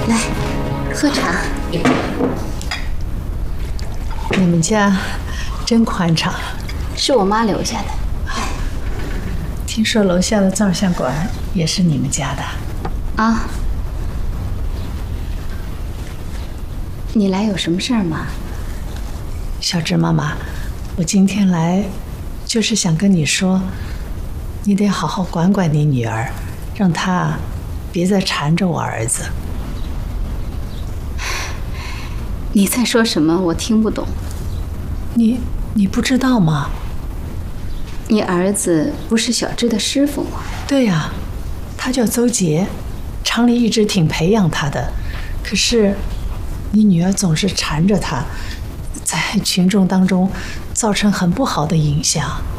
来，喝茶。 你们家真宽敞， 是我妈留下的。 听说楼下的照相馆也是你们家的啊？你来有什么事儿吗？ 小芝妈妈，我今天来就是想跟你说，你得好好管管你女儿，让她别再缠着我儿子。 你在说什么？我听不懂。 你不知道吗？ 你儿子不是小芝的师傅吗？ 对呀，他叫邹杰，厂里一直挺培养他的。可是你女儿总是缠着他，在群众当中造成很不好的影响。